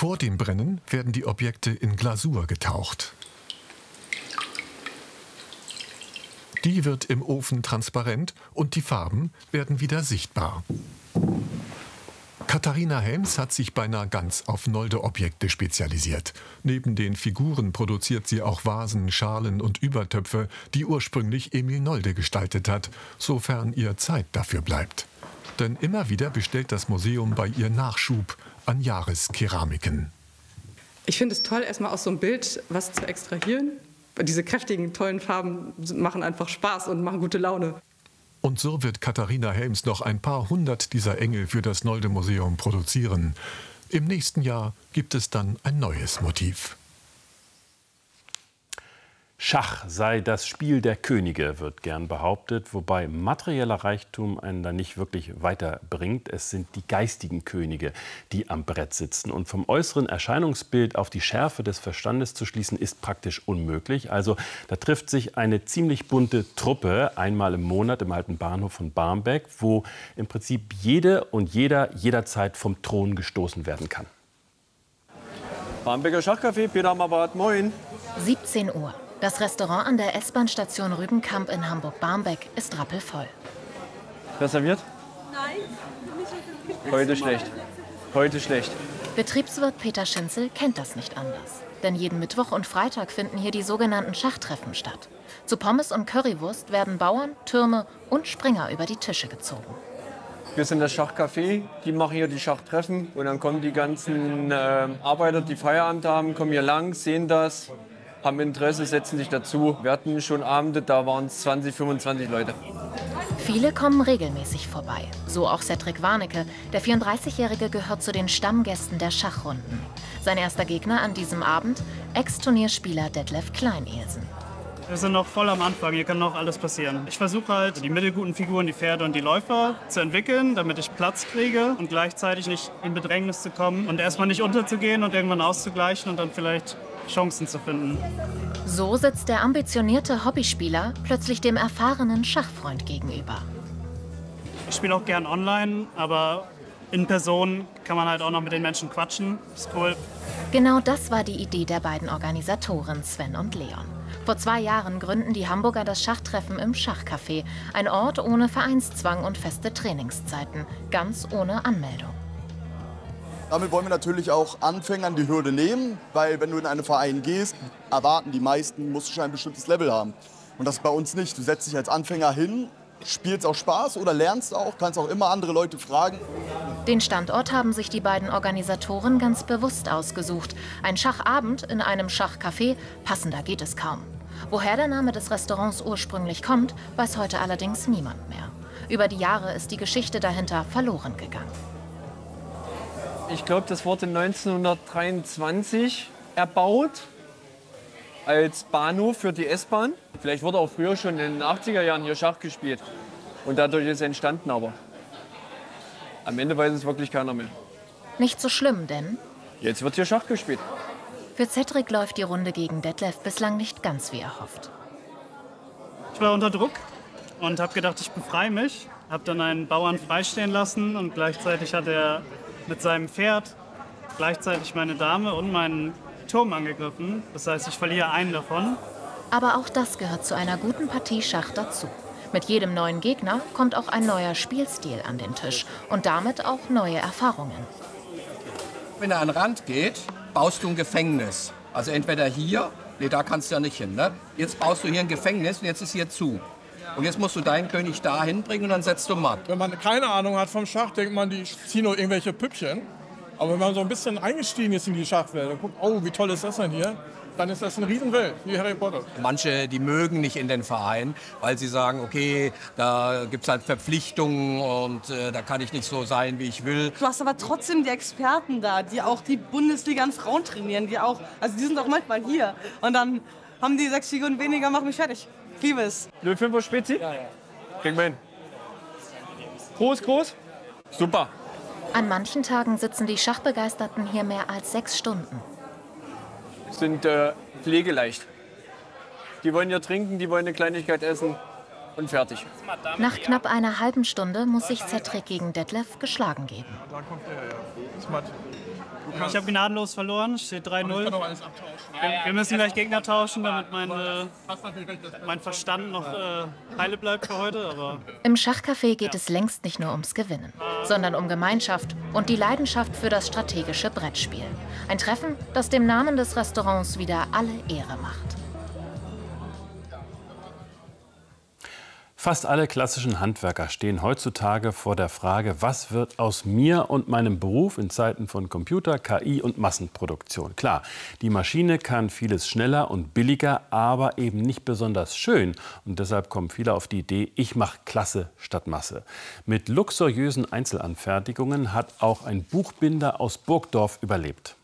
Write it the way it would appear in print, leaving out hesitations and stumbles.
Vor dem Brennen werden die Objekte in Glasur getaucht. Die wird im Ofen transparent und die Farben werden wieder sichtbar. Katharina Helms hat sich beinahe ganz auf Nolde-Objekte spezialisiert. Neben den Figuren produziert sie auch Vasen, Schalen und Übertöpfe, die ursprünglich Emil Nolde gestaltet hat, sofern ihr Zeit dafür bleibt. Denn immer wieder bestellt das Museum bei ihr Nachschub an Jahreskeramiken. Ich finde es toll, erstmal aus so einem Bild was zu extrahieren. Diese kräftigen, tollen Farben machen einfach Spaß und machen gute Laune. Und so wird Katharina Helms noch ein paar hundert dieser Engel für das Nolde-Museum produzieren. Im nächsten Jahr gibt es dann ein neues Motiv. Schach sei das Spiel der Könige, wird gern behauptet, wobei materieller Reichtum einen da nicht wirklich weiterbringt. Es sind die geistigen Könige, die am Brett sitzen. Und vom äußeren Erscheinungsbild auf die Schärfe des Verstandes zu schließen, ist praktisch unmöglich. Also da trifft sich eine ziemlich bunte Truppe einmal im Monat im alten Bahnhof von Barmbek, wo im Prinzip jede und jeder jederzeit vom Thron gestoßen werden kann. Barmbeker Schachcafé, Peter am Apparat, moin. 17 Uhr. Das Restaurant an der S-Bahn-Station Rübenkamp in Hamburg-Barmbek ist rappelvoll. Wer serviert? Nein. Heute schlecht. Heute schlecht. Betriebswirt Peter Schinzel kennt das nicht anders. Denn jeden Mittwoch und Freitag finden hier die sogenannten Schachtreffen statt. Zu Pommes und Currywurst werden Bauern, Türme und Springer über die Tische gezogen. Wir sind das Schachcafé, die machen hier die Schachtreffen. Und dann kommen die ganzen Arbeiter, die Feierabend haben, kommen hier lang, sehen das, haben Interesse, setzen sich dazu. Wir hatten schon Abende, da waren es 20, 25 Leute. Viele kommen regelmäßig vorbei. So auch Cedric Warnecke. Der 34-Jährige gehört zu den Stammgästen der Schachrunden. Sein erster Gegner an diesem Abend, Ex-Turnierspieler Detlef Kleinelsen. Wir sind noch voll am Anfang, hier kann noch alles passieren. Ich versuche halt, die mittelguten Figuren, die Pferde und die Läufer zu entwickeln, damit ich Platz kriege und gleichzeitig nicht in Bedrängnis zu kommen und erstmal nicht unterzugehen und irgendwann auszugleichen und dann vielleicht Chancen zu finden. So sitzt der ambitionierte Hobbyspieler plötzlich dem erfahrenen Schachfreund gegenüber. Ich spiele auch gern online, aber in Person kann man halt auch noch mit den Menschen quatschen. Ist cool. Genau das war die Idee der beiden Organisatoren Sven und Leon. Vor 2 Jahren gründen die Hamburger das Schachtreffen im Schachcafé. Ein Ort ohne Vereinszwang und feste Trainingszeiten, ganz ohne Anmeldung. Damit wollen wir natürlich auch Anfängern die Hürde nehmen, weil wenn du in einen Verein gehst, erwarten die meisten, musst du schon ein bestimmtes Level haben. Und das ist bei uns nicht. Du setzt dich als Anfänger hin, spielst auch Spaß oder lernst auch, kannst auch immer andere Leute fragen. Den Standort haben sich die beiden Organisatoren ganz bewusst ausgesucht. Ein Schachabend in einem Schachcafé, passender geht es kaum. Woher der Name des Restaurants ursprünglich kommt, weiß heute allerdings niemand mehr. Über die Jahre ist die Geschichte dahinter verloren gegangen. Ich glaube, das wurde 1923 erbaut als Bahnhof für die S-Bahn. Vielleicht wurde auch früher schon in den 80er Jahren hier Schach gespielt. Und dadurch ist es entstanden, aber am Ende weiß es wirklich keiner mehr. Nicht so schlimm, denn Jetzt wird hier Schach gespielt. für Cedric läuft die Runde gegen Detlef bislang nicht ganz wie erhofft. Ich war unter Druck und habe gedacht, ich befreie mich. Habe dann einen Bauern freistehen lassen und gleichzeitig hat er mit seinem Pferd gleichzeitig meine Dame und meinen Turm angegriffen. Das heißt, ich verliere einen davon. Aber auch das gehört zu einer guten Partie Schach dazu. Mit jedem neuen Gegner kommt auch ein neuer Spielstil an den Tisch und damit auch neue Erfahrungen. Wenn er an den Rand geht, baust du ein Gefängnis. Also entweder hier, nee, da kannst du ja nicht hin. Ne? Jetzt baust du hier ein Gefängnis und jetzt ist hier zu. Und jetzt musst du deinen König da hinbringen und dann setzt du matt. Wenn man keine Ahnung hat vom Schach, denkt man, die ziehen nur irgendwelche Püppchen. Aber wenn man so ein bisschen eingestiegen ist in die Schachwelt und guckt, oh, wie toll ist das denn hier, dann ist das eine Riesenwelt, wie Harry Potter. Manche, die mögen nicht in den Verein, weil sie sagen, okay, da gibt es halt Verpflichtungen und da kann ich nicht so sein, wie ich will. Du hast aber trotzdem die Experten da, die auch die Bundesliga an Frauen trainieren, die sind auch manchmal hier. Und dann haben die 6 Figuren weniger, machen mich fertig. Ich liebe es. 05er Spezi? Ja. Kriegen wir hin. Groß, groß. Super. An manchen Tagen sitzen die Schachbegeisterten hier mehr als 6 Stunden. Sind pflegeleicht. Die wollen ja trinken, die wollen eine Kleinigkeit essen. Und und fertig. Nach knapp einer halben Stunde muss sich Cedric gegen Detlef geschlagen geben. Da kommt der her. Smat. Ich habe gnadenlos verloren, steht 3-0. Wir müssen gleich Gegner tauschen, damit mein Verstand noch heile bleibt für heute. Aber Im Schachcafé geht es längst nicht nur ums Gewinnen, sondern um Gemeinschaft und die Leidenschaft für das strategische Brettspiel. Ein Treffen, das dem Namen des Restaurants wieder alle Ehre macht. Fast alle klassischen Handwerker stehen heutzutage vor der Frage, was wird aus mir und meinem Beruf in Zeiten von Computer, KI und Massenproduktion. Klar, die Maschine kann vieles schneller und billiger, aber eben nicht besonders schön. Und deshalb kommen viele auf die Idee, ich mache Klasse statt Masse. Mit luxuriösen Einzelanfertigungen hat auch ein Buchbinder aus Burgdorf überlebt.